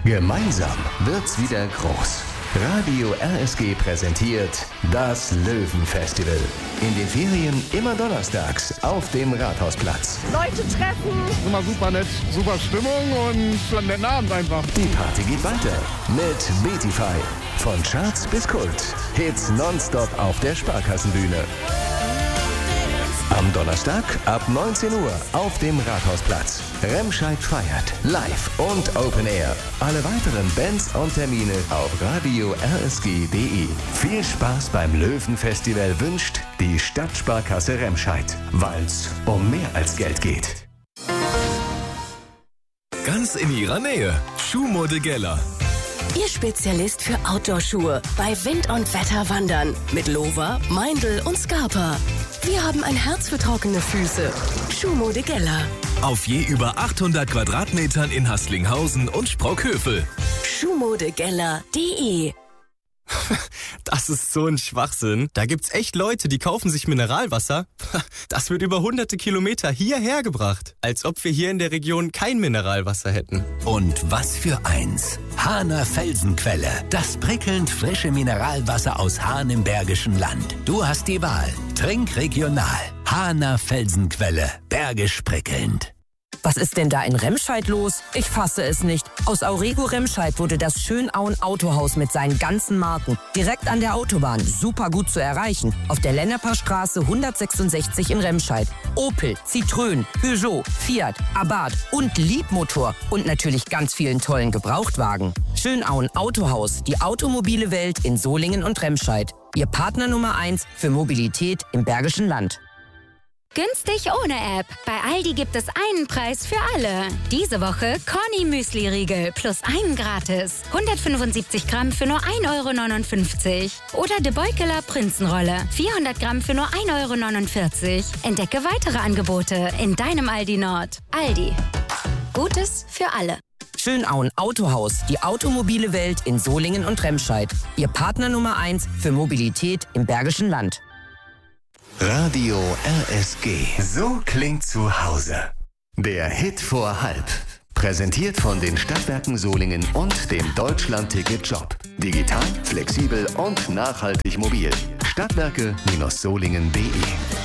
Gemeinsam wird's wieder groß. Radio RSG präsentiert das Löwenfestival. In den Ferien immer donnerstags auf dem Rathausplatz. Leute treffen. Immer super nett, super Stimmung und ein netter Abend einfach. Die Party geht weiter mit Beatify. Von Charts bis Kult. Hits nonstop auf der Sparkassenbühne. Am Donnerstag ab 19 Uhr auf dem Rathausplatz. Remscheid feiert live und Open Air. Alle weiteren Bands und Termine auf radio-rsg.de. Viel Spaß beim Löwenfestival wünscht die Stadtsparkasse Remscheid, weil's um mehr als Geld geht. Ganz in ihrer Nähe. Schuhmode Geller. Ihr Spezialist für Outdoor-Schuhe bei Wind und Wetter wandern. Mit Lova, Meindl und Scarpa. Wir haben ein Herz für trockene Füße. Schuhmode Geller. Auf je über 800 Quadratmetern in Haßlinghausen und Sprockhövel. Schuhmodegeller.de. Das ist so ein Schwachsinn. Da gibt's echt Leute, die kaufen sich Mineralwasser. Das wird über hunderte Kilometer hierher gebracht. Als ob wir hier in der Region kein Mineralwasser hätten. Und was für eins. Hahner Felsenquelle. Das prickelnd frische Mineralwasser aus Hahn im Bergischen Land. Du hast die Wahl. Trink regional. Hahner Felsenquelle. Bergisch prickelnd. Was ist denn da in Remscheid los? Ich fasse es nicht. Aus Aurego Remscheid wurde das Schönauen Autohaus mit seinen ganzen Marken direkt an der Autobahn super gut zu erreichen. Auf der Lenneper-Straße 166 in Remscheid. Opel, Citroën, Peugeot, Fiat, Abarth und Liebmotor und natürlich ganz vielen tollen Gebrauchtwagen. Schönauen Autohaus, die automobile Welt in Solingen und Remscheid. Ihr Partner Nummer 1 für Mobilität im Bergischen Land. Günstig ohne App. Bei Aldi gibt es einen Preis für alle. Diese Woche Corny Müsli-Riegel plus einen gratis. 175 Gramm für nur 1,59 €. Oder De Beukeler Prinzenrolle. 400 Gramm für nur 1,49 €. Entdecke weitere Angebote in deinem Aldi Nord. Aldi. Gutes für alle. Schönauen Autohaus, die automobile Welt in Solingen und Remscheid. Ihr Partner Nummer 1 für Mobilität im Bergischen Land. Radio RSG. So klingt zu Hause. Der Hit vor halb. Präsentiert von den Stadtwerken Solingen und dem Deutschland-Ticket-Job. Digital, flexibel und nachhaltig mobil. Stadtwerke-solingen.de